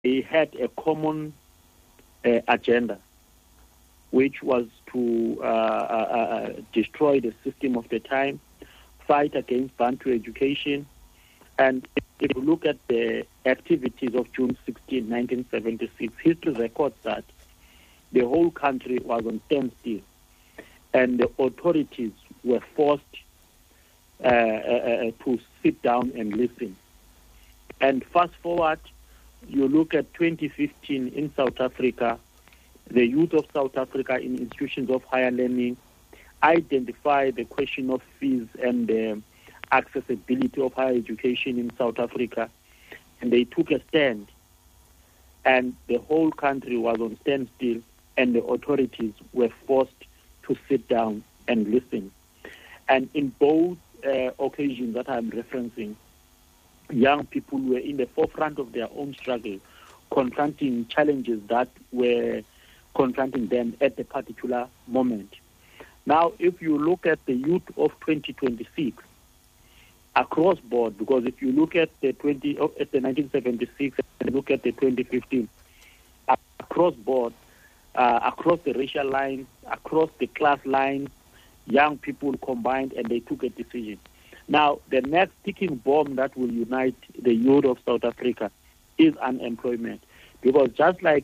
had a common agenda, which was to destroy the system of the time, fight against Bantu education. And if you look at the activities of June 16, 1976, history records that the whole country was on standstill, and the authorities were forced to sit down and listen. And fast forward, you look at 2015 in South Africa, the youth of South Africa in institutions of higher learning identify the question of fees and the accessibility of higher education in South Africa, and they took a stand, and the whole country was on standstill, and the authorities were forced to sit down and listen. And in both occasions that I'm referencing, young people were in the forefront of their own struggle, confronting challenges that were confronting them at the particular moment. Now, if you look at the youth of 2026, across board, because if you look at the 1976 and look at the 2015, across board, across the racial lines, across the class lines, young people combined and they took a decision. Now, the next ticking bomb that will unite the youth of South Africa is unemployment, because just like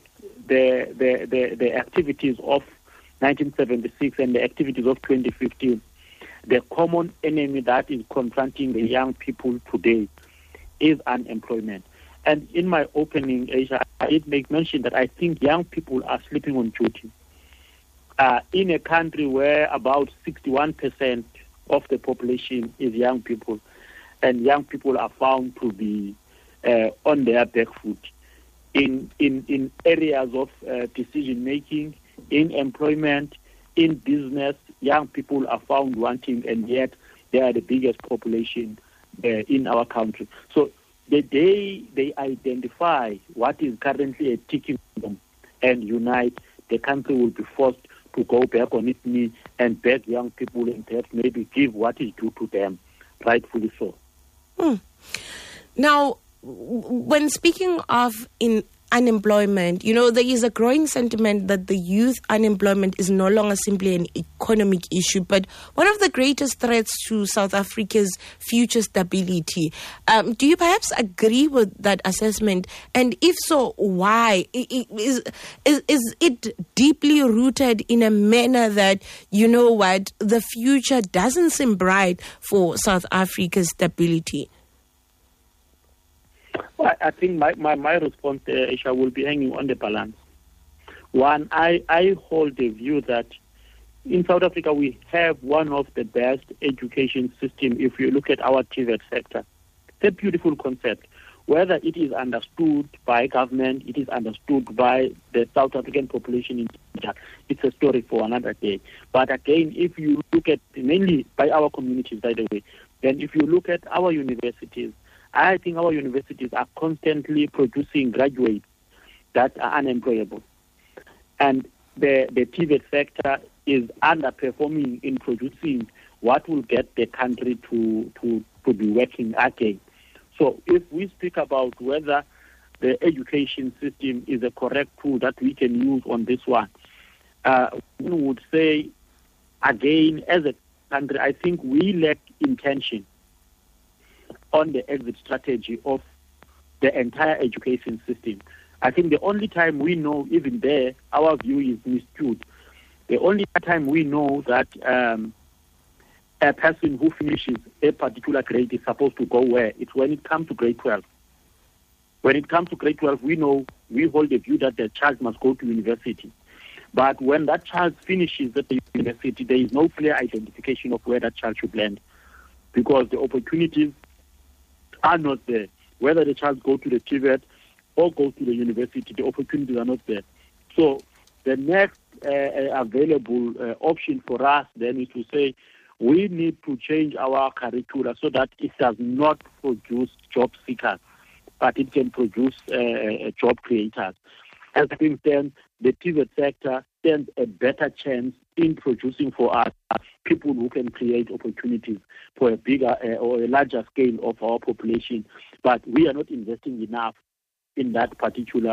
the activities of 1976 and the activities of 2015, the common enemy that is confronting the young people today is unemployment. And in my opening, Aisha, I did make mention that I think young people are sleeping on duty. In a country where about 61% of the population is young people, and young people are found to be on their back foot in areas of decision-making, in employment, in business, young people are found wanting, and yet they are the biggest population in our country. So the day they identify what is currently a ticking bomb and unite, the country will be forced to go back on its knee and beg young people and perhaps maybe give what is due to them, rightfully so. Now, when speaking of unemployment, there is a growing sentiment that the youth unemployment is no longer simply an economic issue, but one of the greatest threats to South Africa's future stability. Do you perhaps agree with that assessment? And if so, why? Is it deeply rooted in a manner that, the future doesn't seem bright for South Africa's stability? I think my response there, Aisha, will be hanging on the balance. One, I hold the view that in South Africa we have one of the best education systems if you look at our TVET sector. It's a beautiful concept. Whether it is understood by government, it is understood by the South African population in India, it's a story for another day. But again, if you look at, mainly by our communities, by the way, then if you look at our universities, I think our universities are constantly producing graduates that are unemployable. And the TVET sector is underperforming in producing what will get the country to be working again. So if we speak about whether the education system is a correct tool that we can use on this one, we would say, again, as a country, I think we lack intention on the exit strategy of the entire education system. I think the only time we know, even there, our view is miscued. The only time we know that a person who finishes a particular grade is supposed to go where, it's when it comes to grade 12. When it comes to grade 12, we hold the view that the child must go to university. But when that child finishes at the university, there is no clear identification of where that child should land, because the opportunities are not there. Whether the child go to the TVET or go to the university, the opportunities are not there. So the next available option for us then is to say we need to change our curricula so that it does not produce job seekers, but it can produce job creators. As things stand, the TVET sector stands a better chance in producing for us people who can create opportunities for a bigger or a larger scale of our population. But we are not investing enough in that particular